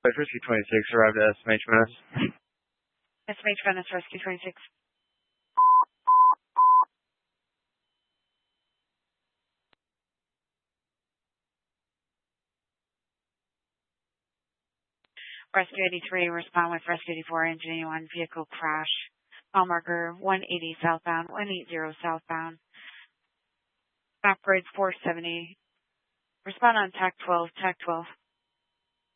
Rescue 26 arrived at SMH Venice. SMH Venice, Rescue 26. Rescue 83, respond with Rescue 84, engine 81, vehicle crash. Mile marker 180 southbound, 180 southbound. Map bridge 470. Respond on TAC 12, TAC 12.